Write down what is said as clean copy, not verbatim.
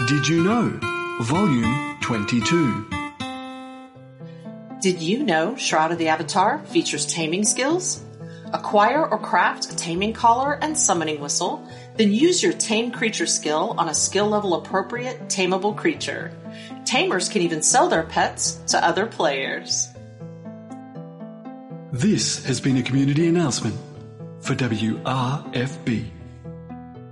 Did you know? Volume 22. Did you know Shroud of the Avatar features taming skills? Acquire or craft a taming collar and summoning whistle, then use your tame creature skill on a skill level appropriate tameable creature. Tamers can even sell their pets to other players. This has been a community announcement for WRFB.